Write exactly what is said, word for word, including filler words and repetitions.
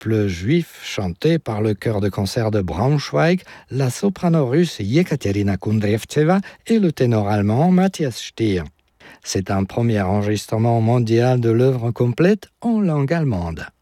peuple juif chanté par le chœur de concert de Braunschweig, la soprano russe Yekaterina Kundrevtseva et le ténor allemand Matthias Stier. C'est un premier enregistrement mondial de l'œuvre complète en langue allemande.